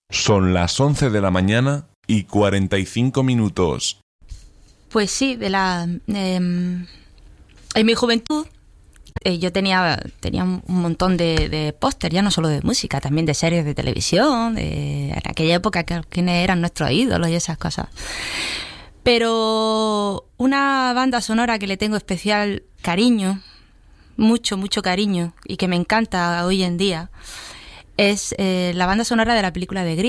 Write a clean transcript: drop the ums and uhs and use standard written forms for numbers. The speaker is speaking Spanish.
Son las 11 de la mañana y 45 minutos. Pues sí, en mi juventud yo tenía un montón de póster, ya no solo de música, también de series de televisión, en aquella época quiénes eran nuestros ídolos y esas cosas. Pero una banda sonora que le tengo especial cariño, mucho cariño, y que me encanta hoy en día, es la banda sonora de la película de Gris.